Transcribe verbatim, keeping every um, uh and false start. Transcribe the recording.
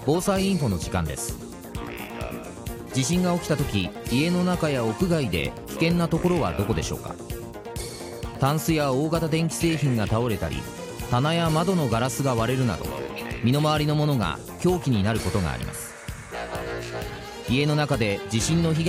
防災インフォの時間です。地震が起きた時、家の中や屋外で危険なところはどこでしょうか。タンスや大型電気製品が倒れたり、棚や窓のガラスが割れるなど、身の回りのものが凶器になることがあります。家の中で地震の被害